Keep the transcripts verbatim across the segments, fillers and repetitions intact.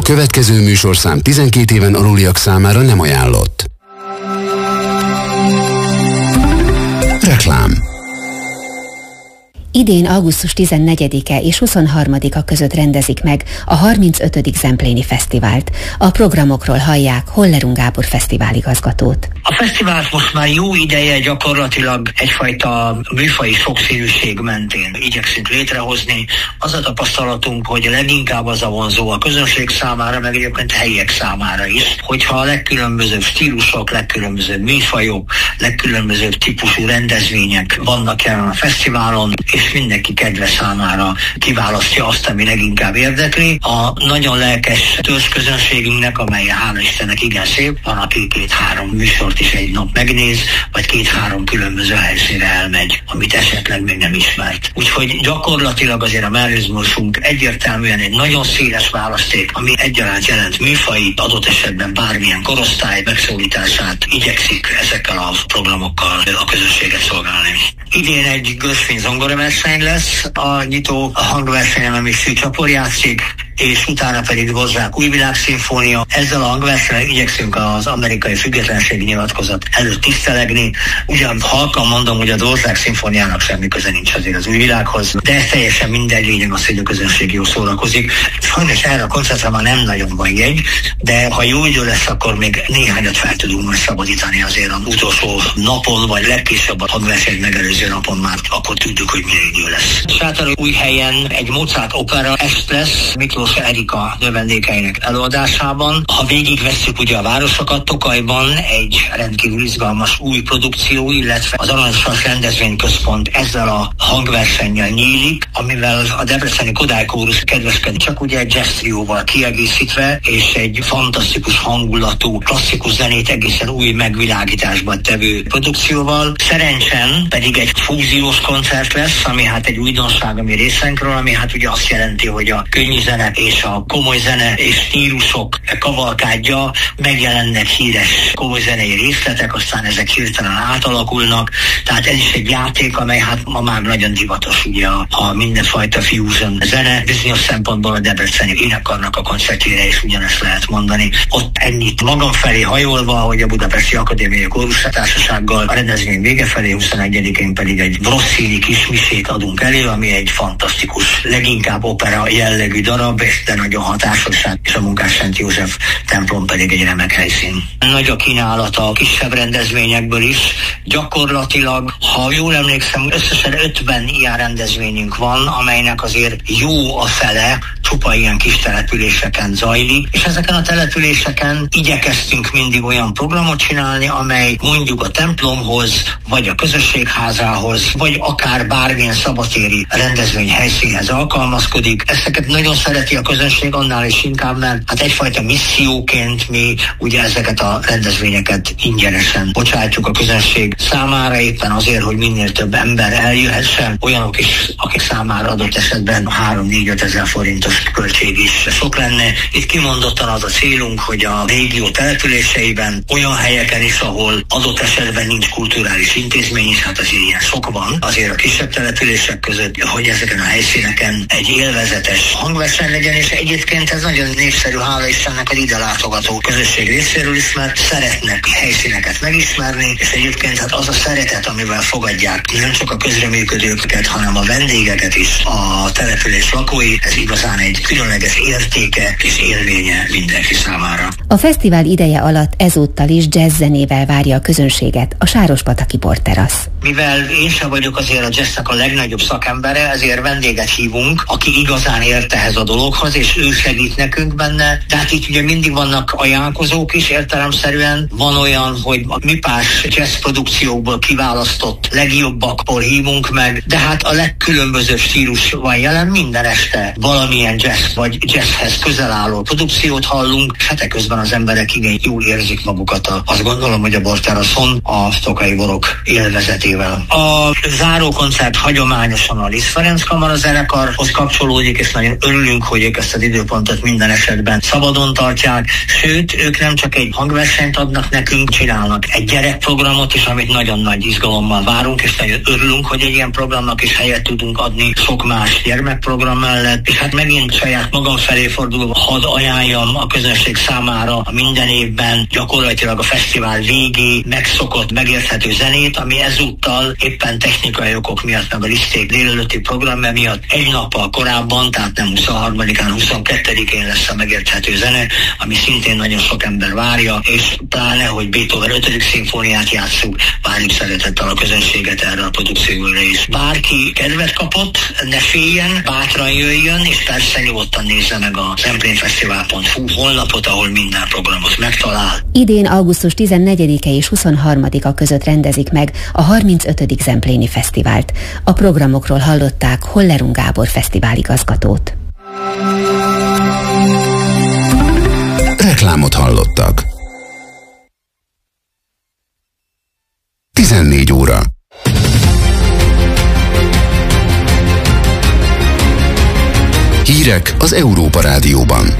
A következő műsorszám tizenkét éven aluliak számára nem ajánlott. Reklám. Idén augusztus tizennegyedike és huszonharmadika között rendezik meg a harmincötödik Zempléni Fesztivált. A programokról hallják Hollerung Gábor fesztiváligazgatót. A fesztivált most már jó ideje gyakorlatilag egyfajta műfaji sokszínűség mentén igyekszünk létrehozni. Az a tapasztalatunk, hogy leginkább az a vonzó a közönség számára, meg egyébként helyiek számára is, hogyha a legkülönbözőbb stílusok, legkülönbözőbb műfajok, legkülönbözőbb típusú rendezvények vannak jelen a fesztiválon, és mindenki kedve számára kiválasztja azt, ami leginkább érdekli. A nagyon lelkes törzsközönségünknek, amely hála Istennek igen szép, van, aki két-három műsort is egy nap megnéz, vagy két-három különböző helyszínre elmegy, amit esetleg még nem ismert. Úgyhogy gyakorlatilag azért a mellézmusunk egyértelműen egy nagyon széles választék, ami egyaránt jelent műfai, adott esetben bármilyen korosztály megszólítását igyekszik ezekkel a programokkal a közönséget szolgálni. Idén egy Göszfény zongoraverseny lesz, a nyitó hangversenyen, ami Szűcsapor játszik, és utána pedig Dvořák Újvilág szimfónia. Ezzel a hangversenyen igyekszünk az amerikai függetlenségi nyilatkozat előtt tisztelegni. Ugyan halkan mondom, hogy a Dvořák szimfóniának semmi köze nincs azért az Újvilághoz, de ez teljesen mindegy, lényeg az, hogy a közönség jól szórakozik. Sajnos erre a koncertre már nem nagyon van jegy, de ha jó idő lesz, akkor még néhányat fel tudunk majd szabadítani azért az utolsó napon, vagy legkésőbb a hangverseny megelőző napon már, akkor tudjuk, hogy milyen idő lesz. Sátorújhelyen egy Mozart opera est lesz, Miklós Erika növendékeinek előadásában. Ha végigvesszük ugye a városokat, Tokajban egy rendkívül izgalmas új produkció, illetve az Aranysas Rendezvényközpont ezzel a hangversennyel nyílik, amivel a debreceni Kodály Kórus kedveskedik, csak ugye egy jazz trióval kiegészítve, és egy fantasztikus hangulatú, klasszikus zenét egészen új megvilágításban tevő produkcióval. Szerencsen pedig egy fúziós koncert lesz, ami hát egy újdonság a mi részünkről, ami hát ugye azt jelenti, hogy a könnyű zene és a komoly zene és stílusok kavalkádja, megjelennek híres komoly zenei részletek, aztán ezek hirtelen átalakulnak, tehát ez is egy játék, amely hát ma már nagyon divatos ugye a, a mindenfajta fusion zene. Bizonyos szempontból a debreceni énekkarnak a koncertjére is ugyanezt lehet mondani. Ott ennyit magam felé hajolva, hogy a Budapesti Akadémiai Kórustársasággal a rendezvény vége felé huszonegyedikén pedig egy Rossini kismisét adunk elő, ami egy fantasztikus, leginkább opera jellegű darab, de nagyon hatásos, és a Munkás Szent József templom pedig egy remek helyszín. Nagy a kínálata a kisebb rendezvényekből is. Gyakorlatilag, ha jól emlékszem, összesen ötven ilyen rendezvényünk van, amelynek azért jó a fele csupa ilyen kis településeken zajlik, és ezeken a településeken igyekeztünk mindig olyan programot csinálni, amely mondjuk a templomhoz, vagy a közösségházához, vagy akár bármilyen szabadtéri rendezvény helyszínhez alkalmazkodik. Ezeket nagyon szereti a közönség, annál is inkább, mert hát egyfajta misszióként mi ugye ezeket a rendezvényeket ingyenesen bocsátjuk a közönség számára, éppen azért, hogy minél több ember eljöhessen, olyanok is, akik számára adott esetben három-négy-öt ezer forintos költség is sok lenne. Itt kimondottan az a célunk, hogy a régió településeiben, olyan helyeken is, ahol adott esetben nincs kulturális intézmény is, hát azért ilyen sok van, azért a kisebb települések között, hogy ezeken a helyszíneken egy élvezetes hangverseny legyen, és egyébként ez nagyon népszerű, hála Istennek, az ide látogató közösség részéről is, mert szeretnek helyszíneket megismerni, és egyébként hát az a szeretet, amivel fogadják nem csak a közreműködőket, hanem a vendégeket is, a település lakói, ez igazán egy különleges értéke és élménye mindenki számára. A fesztivál ideje alatt ezúttal is jazz zenével várja a közönséget a Sárospataki Porterasz. Mivel én sem vagyok azért a jazznek a legnagyobb szakembere, ezért vendéget hívunk, aki igazán ért ehhez a dologhoz, és ő segít nekünk benne. De hát itt ugye mindig vannak ajánlkozók is értelemszerűen. Van olyan, hogy a műpás jazz produkciókból kiválasztott legjobbakból hívunk meg, de hát a legkülönbözőbb stílus van jelen, minden este valamilyen jazz vagy jazzhez közel álló produkciót hallunk, és hát eközben az emberek igen jól érzik magukat. A, azt gondolom, hogy a Borteraszon a Tokaji Borok élvezetével. A zárókoncert hagyományosan a Liszt Ferenc Kamara zenekarhoz kapcsolódik, és nagyon örülünk, hogy ők ezt az időpontot minden esetben szabadon tartják, sőt, ők nem csak egy hangversenyt adnak nekünk, csinálnak egy gyerekprogramot is, amit nagyon nagy izgalommal várunk, és nagyon örülünk, hogy egy ilyen programnak is helyet tudunk adni sok más gyermekprogram mellett, és hát megint megint saját magam felé fordulva hadd ajánljam a közönség számára a minden évben gyakorlatilag a fesztivál végi megszokott, megérthető zenét, ami ezúttal éppen technikai okok miatt, meg a liszték délelőtti programja miatt egy nappal korábban, tehát nem huszonharmadikán, huszonkettedikén lesz a megérthető zene, ami szintén nagyon sok ember várja, és pláne, hogy Beethoven ötödik szimfóniát játsszuk, várjuk szeretettel a közönséget erre a produkcióra is. Bárki kedvet kapott, ne féljen, bátran jöjjön, és persze nyugodtan nézze meg a Zemplénfesztivál pont hu honlapot, ahol minden programot megtalál. Idén augusztus tizennegyedike és huszonharmadika között rendezik meg a harmincötödik Zempléni Fesztivált. A programokról hallották Hollerung Gábor fesztiváligazgatót. Reklámot hallottak. tizennégy óra. Hírek az Európa Rádióban.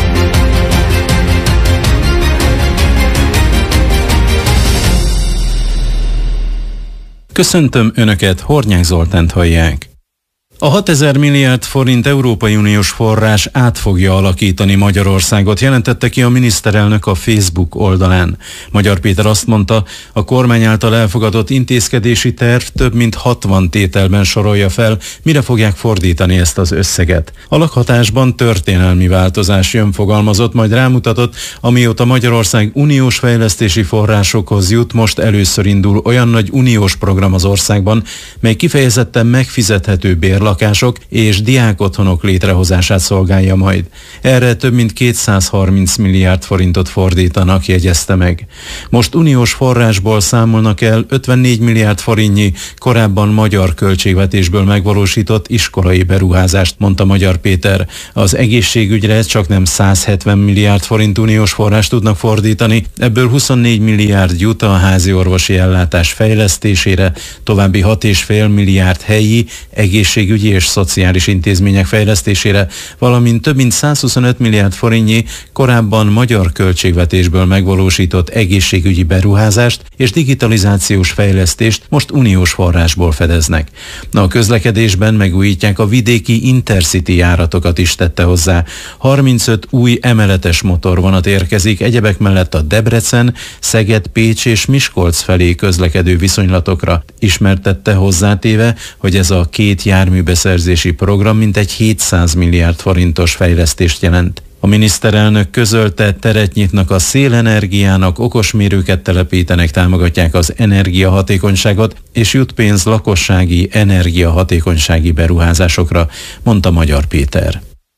Köszöntöm Önöket, Hornyák Zoltánt hallják. A hatezer milliárd forint Európai Uniós forrás át fogja alakítani Magyarországot, jelentette ki a miniszterelnök a Facebook oldalán. Magyar Péter azt mondta, a kormány által elfogadott intézkedési terv több mint hatvan tételben sorolja fel, mire fogják fordítani ezt az összeget. A lakhatásban történelmi változás jön, fogalmazott, majd rámutatott, amióta Magyarország uniós fejlesztési forrásokhoz jut, most először indul olyan nagy uniós program az országban, mely kifejezetten megfizethető bérlakások és diákotthonok létrehozását szolgálja majd. Erre több mint kétszázharminc milliárd forintot fordítanak, jegyezte meg. Most uniós forrásból számolnak el ötvennégy milliárd forintnyi, korábban magyar költségvetésből megvalósított iskolai beruházást, mondta Magyar Péter. Az egészségügyre csak nem százhetven milliárd forint uniós forrást tudnak fordítani, ebből huszonnégy milliárd jut a házi orvosi ellátás fejlesztésére, további hat egész öt milliárd helyi egészségügyi és szociális intézmények fejlesztésére, valamint több mint százhuszonöt milliárd forintnyi korábban magyar költségvetésből megvalósított egészségügyi beruházást és digitalizációs fejlesztést most uniós forrásból fedeznek. A közlekedésben megújítják a vidéki Intercity járatokat is, tette hozzá. harmincöt új emeletes motorvonat érkezik, egyebek mellett a Debrecen, Szeged, Pécs és Miskolc felé közlekedő viszonylatokra, ismertette, hozzátéve, hogy ez a két járműbeszerzési program mintegy hétszáz milliárd forintos fejlesztést jelent. A miniszterelnök közölte, teret nyitnak a szélenergiának, okosmérőket telepítenek, támogatják az energiahatékonyságot, és jut pénz lakossági energiahatékonysági beruházásokra, mondta Magyar Péter.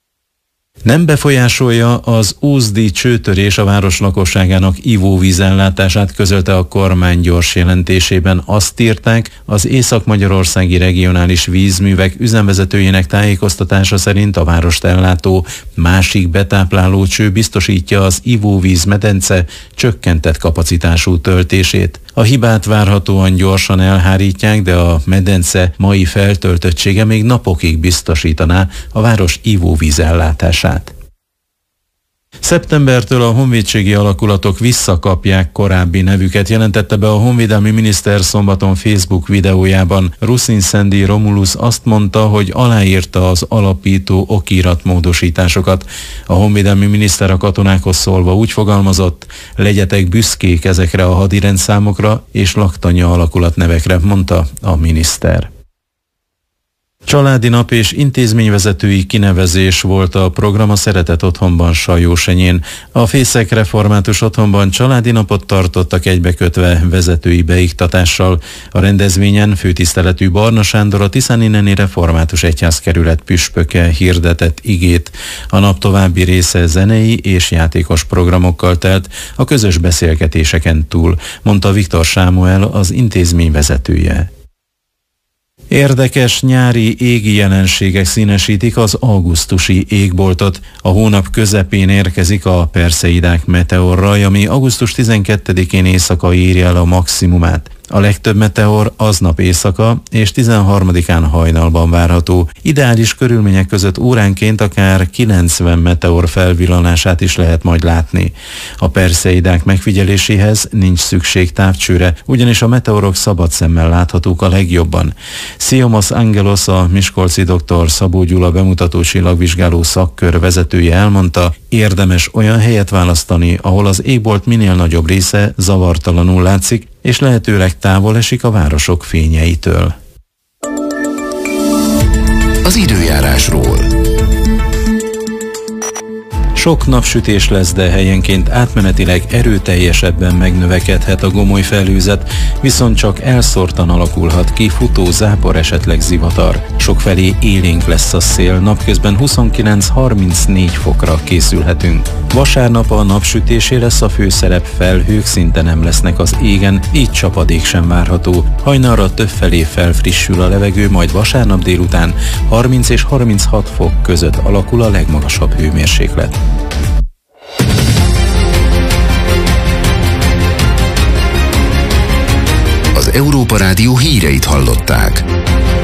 Nem befolyásolja az ózdi csőtörés a város lakosságának ivóvízellátását, közölte a kormány gyors jelentésében. Azt írták, az Észak-Magyarországi Regionális Vízművek üzemvezetőjének tájékoztatása szerint a várost ellátó másik betápláló cső biztosítja az ivóvíz medence csökkentett kapacitású töltését. A hibát várhatóan gyorsan elhárítják, de a medence mai feltöltöttsége még napokig biztosítaná a város ivóvíz ellátását. Szeptembertől a honvédségi alakulatok visszakapják korábbi nevüket, jelentette be a honvédelmi miniszter szombaton Facebook videójában. Ruszin Szendi Romulus azt mondta, hogy aláírta az alapító okiratmódosításokat. A honvédelmi miniszter a katonákhoz szólva úgy fogalmazott, legyetek büszkék ezekre a hadirendszámokra és laktanya alakulatnevekre, mondta a miniszter. Családi nap és intézményvezetői kinevezés volt a program a Szeretet Otthonban Sajósenyén. A Fészek Református Otthonban családi napot tartottak egybekötve vezetői beiktatással. A rendezvényen főtiszteletű Barna Sándor, a Tiszanineni Református Egyházkerület püspöke hirdetett igét. A nap további része zenei és játékos programokkal telt a közös beszélgetéseken túl, mondta Viktor Sámuel, az intézmény vezetője. Érdekes nyári égi jelenségek színesítik az augusztusi égboltot. A hónap közepén érkezik a Perseidák meteorraj, ami augusztus tizenkettedikén éjszaka írja el a maximumát. A legtöbb meteor aznap éjszaka és tizenharmadikán hajnalban várható. Ideális körülmények között óránként akár kilencven meteor felvillanását is lehet majd látni. A perszeidák megfigyeléséhez nincs szükség távcsőre, ugyanis a meteorok szabad szemmel láthatók a legjobban. Sziomos Angelos, a miskolci dr. Szabó Gyula bemutató csillagvizsgáló szakkör vezetője elmondta, érdemes olyan helyet választani, ahol az égbolt minél nagyobb része zavartalanul látszik, és lehetőleg távol esik a városok fényeitől. Az időjárásról. Sok napsütés lesz, de helyenként átmenetileg erőteljesebben megnövekedhet a gomoly felhőzet, viszont csak elszórtan alakulhat ki futó zápor, esetleg zivatar. Sokfelé élénk lesz a szél, napközben huszonkilenc-harmincnégy fokra készülhetünk. Vasárnap a napsütésé lesz a főszerep, felhők szinte nem lesznek az égen, így csapadék sem várható. Hajnalra többfelé felfrissül a levegő, majd vasárnap délután harminc és harminchat fok között alakul a legmagasabb hőmérséklet. Az Európa Rádió híreit hallották.